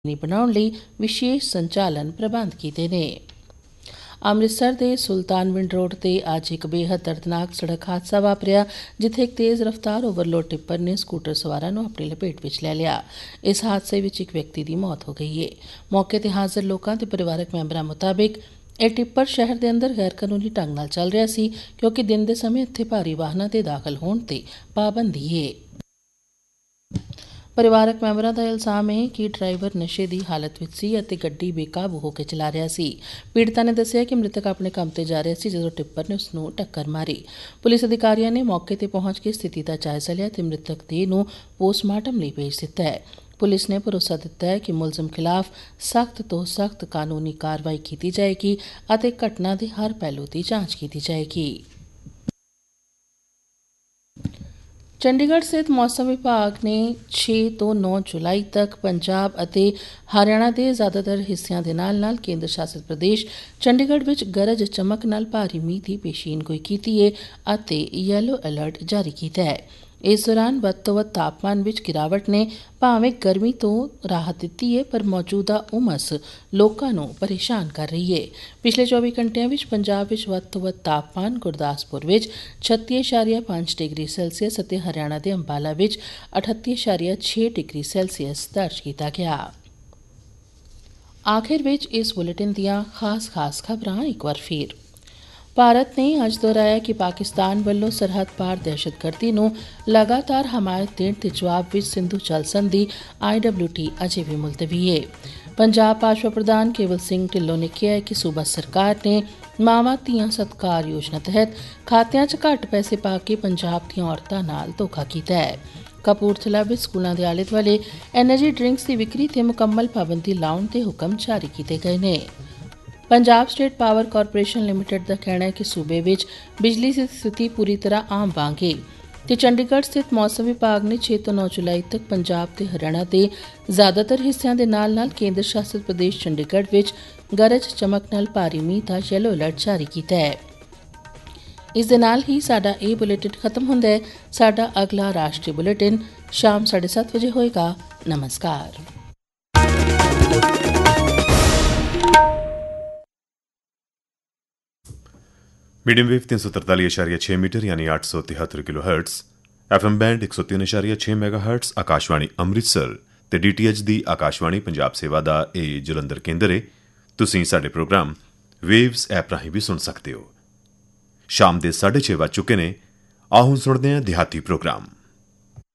ਬਣਾਉਣ ਲਈ ਵਿਸ਼ੇਸ਼ ਸੰਚਾਲਨ ਪ੍ਰਬੰਧ ਕੀਤੇ ਨੇ। ਅੰਮ੍ਰਿਤਸਰ ਦੇ ਸੁਲਤਾਨਵਿੰਡ ਰੋਡ ਤੇ ਅੱਜ ਇੱਕ ਬੇਹੱਦ ਦਰਦਨਾਕ ਸੜਕ ਹਾਦਸਾ ਵਾਪਰਿਆ, ਜਿੱਥੇ ਇੱਕ ਤੇਜ਼ ਰਫ਼ਤਾਰ ਓਵਰਲੋਡ ਟਿੱਪਰ ਨੇ ਸਕੂਟਰ ਸਵਾਰਾਂ ਨੂੰ ਆਪਣੀ ਲਪੇਟ ਵਿੱਚ ਲੈ ਲਿਆ। ਇਸ ਹਾਦਸੇ ਵਿੱਚ ਇੱਕ ਵਿਅਕਤੀ ਦੀ ਮੌਤ ਹੋ ਗਈ ਹੈ। ਮੌਕੇ ਤੇ ਹਾਜ਼ਰ ਲੋਕਾਂ ਤੇ ਪਰਿਵਾਰਕ ਮੈਂਬਰਾਂ ਮੁਤਾਬਿਕ ਇਹ ਟਿੱਪਰ ਸ਼ਹਿਰ ਦੇ ਅੰਦਰ ਗੈਰ ਕਾਨੂੰਨੀ ਢੰਗ ਨਾਲ ਚੱਲ ਰਿਹਾ ਸੀ, ਕਿਉਂਕਿ ਦਿਨ ਦੇ ਸਮੇਂ ਇੱਥੇ ਭਾਰੀ ਵਾਹਨਾਂ ਦੇ ਦਾਖਲ ਹੋਣ ਤੇ ਪਾਬੰਦੀ ਹੈ। ਪਰਿਵਾਰਕ ਮੈਂਬਰਾਂ ਦਾ ਇਲਜ਼ਾਮ ਹੈ ਕਿ ਡਰਾਈਵਰ ਨਸ਼ੇ ਦੀ ਹਾਲਤ ਵਿੱਚ ਸੀ ਅਤੇ ਗੱਡੀ ਬੇਕਾਬੂ ਹੋ ਕੇ ਚਲਾ ਰਿਹਾ ਸੀ। ਪੀੜਤਾ ਨੇ ਦੱਸਿਆ ਕਿ ਮ੍ਰਿਤਕ ਆਪਣੇ ਕੰਮ ਤੇ ਜਾ ਰਿਹਾ ਸੀ ਜਦੋਂ ਟਿੱਪਰ ਨੇ ਉਸ ਨੂੰ ਟੱਕਰ ਮਾਰੀ। ਪੁਲਿਸ ਅਧਿਕਾਰੀਆਂ ਨੇ ਮੌਕੇ ਤੇ ਪਹੁੰਚ ਕੇ ਸਥਿਤੀ ਦਾ ਜਾਇਜ਼ਾ ਲਿਆ ਤੇ ਮ੍ਰਿਤਕ ਦੇਹ ਨੂੰ ਪੋਸਟਮਾਰਟਮ ਲਈ ਭੇਜ ਦਿੱਤਾ ਹੈ। ਪੁਲਿਸ ਨੇ ਭਰੋਸਾ ਦਿੱਤਾ ਹੈ ਕਿ ਮੁਲਜ਼ਮ ਖਿਲਾਫ ਸਖਤ ਤੋਂ ਸਖਤ ਕਾਨੂੰਨੀ ਕਾਰਵਾਈ ਕੀਤੀ ਜਾਏਗੀ ਅਤੇ ਘਟਨਾ ਦੇ ਹਰ ਪਹਿਲੂ ਦੀ ਜਾਂਚ ਕੀਤੀ ਜਾਏਗੀ। ਚੰਡੀਗੜ੍ਹ ਸਥਿਤ ਮੌਸਮ ਵਿਭਾਗ ਨੇ 6 ਤੋਂ 9 ਜੁਲਾਈ ਤੱਕ ਪੰਜਾਬ ਅਤੇ ਹਰਿਆਣਾ ਦੇ ਜ਼ਿਆਦਾਤਰ ਹਿੱਸਿਆਂ ਦੇ ਨਾਲ-ਨਾਲ ਕੇਂਦਰ ਸ਼ਾਸਿਤ ਪ੍ਰਦੇਸ਼ ਚੰਡੀਗੜ੍ਹ ਵਿੱਚ ਗਰਜ ਚਮਕ ਨਾਲ ਭਾਰੀ ਮੀਂਹ ਦੀ ਪੇਸ਼ੀਨਗੋਈ ਕੀਤੀ ਹੈ ਅਤੇ ਯੈਲੋ ਅਲਰਟ ਜਾਰੀ ਕੀਤਾ ਹੈ। ਇਸ ਦੌਰਾਨ ਵੱਧ ਤੋਂ ਵੱਧ ਤਾਪਮਾਨ ਵਿੱਚ ਗਿਰਾਵਟ ਨੇ ਭਾਵੇਂ ਗਰਮੀ ਤੋਂ ਰਾਹਤ ਦਿੱਤੀ ਹੈ, ਪਰ ਮੌਜੂਦਾ ਉਮਸ ਲੋਕਾਂ ਨੂੰ ਪਰੇਸ਼ਾਨ ਕਰ ਰਹੀ ਹੈ। ਪਿਛਲੇ 24 ਘੰਟਿਆਂ ਵਿੱਚ ਪੰਜਾਬ ਵਿੱਚ ਵੱਧ ਤੋਂ ਵੱਧ ਤਾਪਮਾਨ ਗੁਰਦਾਸਪੁਰ ਵਿੱਚ 36.5 ਡਿਗਰੀ ਸੈਲਸੀਅਸ ਅਤੇ ਹਰਿਆਣਾ ਦੇ ਅੰਬਾਲਾ ਵਿੱਚ 38.6 ਡਿਗਰੀ ਸੈਲਸੀਅਸ ਦਰਜ ਕੀਤਾ ਗਿਆ। ਆਖਿਰ ਵਿੱਚ ਇਸ ਬੁਲੇਟਿਨ ਦੀਆਂ ਖਾਸ ਖਬਰਾਂ ਇੱਕ ਵਾਰ ਫਿਰ। ਭਾਰਤ ਨੇ ਅੱਜ ਦੁਹਰਾਇਆ ਕਿ ਪਾਕਿਸਤਾਨ ਵੱਲੋਂ ਸਰਹੱਦ ਪਾਰ ਦਹਿਸ਼ਤਗਰਦੀ ਨੂੰ ਲਗਾਤਾਰ ਹਮਾਇਤ ਦੇਣ ਦੇ ਜਵਾਬ ਵਿੱਚ ਸਿੰਧੂ ਜਲ ਸੰਧੀ IWT ਅਜੇ ਵੀ ਮੁਲਤਵੀ ਹੈ। ਪੰਜਾਬ ਭਾਜਪਾ ਪ੍ਰਧਾਨ ਕੇਵਲ ਸਿੰਘ ਢਿੱਲੋਂ ਨੇ ਕਿਹਾ ਹੈ ਕਿ ਸੂਬਾ ਸਰਕਾਰ ਨੇ ਮਾਵਾਂ ਧੀਆਂ ਸਤਿਕਾਰ ਯੋਜਨਾ ਤਹਿਤ ਖਾਤਿਆਂ 'ਚ ਘੱਟ ਪੈਸੇ ਪਾ ਕੇ ਪੰਜਾਬ ਦੀਆਂ ਔਰਤਾਂ ਨਾਲ ਧੋਖਾ ਕੀਤਾ ਹੈ। ਕਪੂਰਥਲਾ ਵਿੱਚ ਸਕੂਲਾਂ ਦੇ ਆਲੇ ਦੁਆਲੇ ਐਨਰਜੀ ਡਰਿੰਕਸ ਦੀ ਵਿਕਰੀ ਤੇ ਮੁਕੰਮਲ ਪਾਬੰਦੀ ਲਾਉਣ ਦੇ ਹੁਕਮ ਜਾਰੀ ਕੀਤੇ ਗਏ ਨੇ। Punjab state power corporation limited ਦਾ ਕਹਿਣਾ ਹੈ ਕਿ ਸੂਬੇ ਵਿੱਚ ਬਿਜਲੀ ਦੀ ਸਥਿਤੀ ਪੂਰੀ ਤਰ੍ਹਾਂ ਆਮ ਵਾਂਗ ਹੈ ਤੇ ਚੰਡੀਗੜ੍ਹ ਸਥਿਤ ਮੌਸਮ ਵਿਭਾਗ ਨੇ 6 ਤੋਂ 9 ਜੁਲਾਈ ਤੱਕ ਪੰਜਾਬ ਤੇ ਹਰਿਆਣਾ ਦੇ ਜ਼ਿਆਦਾਤਰ ਹਿੱਸਿਆਂ ਦੇ ਨਾਲ-ਨਾਲ ਕੇਂਦਰ ਸ਼ਾਸਿਤ ਪ੍ਰਦੇਸ਼ ਚੰਡੀਗੜ੍ਹ ਵਿੱਚ ਗਰਜ ਚਮਕ ਨਾਲ ਭਾਰੀ ਮੀਂਹ ਦਾ ਯੈਲੋ ਅਲਰਟ ਜਾਰੀ ਕੀਤਾ ਹੈ। ਇਸ ਦੇ ਨਾਲ ਹੀ ਸਾਡਾ ਇਹ ਬੁਲੇਟਿਨ ਖਤਮ ਹੁੰਦਾ ਹੈ। ਸਾਡਾ ਅਗਲਾ ਰਾਸ਼ਟਰੀ ਬੁਲੇਟਿਨ ਸ਼ਾਮ 7:30 ਵਜੇ ਹੋਏਗਾ। ਨਮਸਕਾਰ। मीडियम वेव 343.6 मीटर यानी 873 kilo hertz, FM band 103.6 mega hertz Akashvani Amritsar ते DTH ਦੀ ਆਕਾਸ਼ਵਾਣੀ ਪੰਜਾਬ ਸੇਵਾ ਦਾ ਇਹ ਜਲੰਧਰ ਕੇਂਦਰ ਹੈ। ਤੁਸੀਂ ਸਾਡੇ ਪ੍ਰੋਗਰਾਮ ਵੇਵਸ ਐਪ ਰਾਹੀਂ ਵੀ ਸੁਣ ਸਕਦੇ ਹੋ। ਸ਼ਾਮ ਦੇ 6:30 ਵੱਜ ਚੁੱਕੇ ਨੇ। ਆਓ ਹੁਣ ਸੁਣਦੇ ਹਾਂ ਦਿਹਾਤੀ ਪ੍ਰੋਗਰਾਮ।